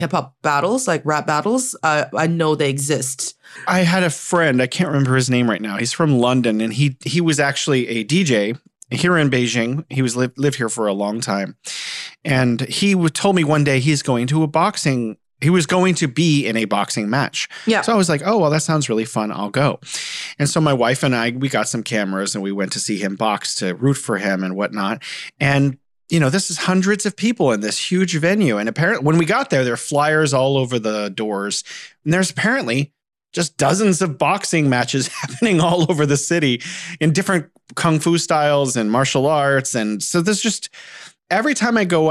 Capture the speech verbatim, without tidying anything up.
hip hop battles, like rap battles. Uh, I know they exist. I had a friend, I can't remember his name right now. He's from London, and he he was actually a D J here in Beijing. He was lived, lived here for a long time. And he told me one day he's going to a boxing, he was going to be in a boxing match. Yeah. So I was like, oh, well, that sounds really fun. I'll go. And so my wife and I, we got some cameras and we went to see him box, to root for him and whatnot. And you know, this is hundreds of people in this huge venue. And apparently when we got there, there are flyers all over the doors. And there's apparently just dozens of boxing matches happening all over the city in different kung fu styles and martial arts. And so there's just, every time I go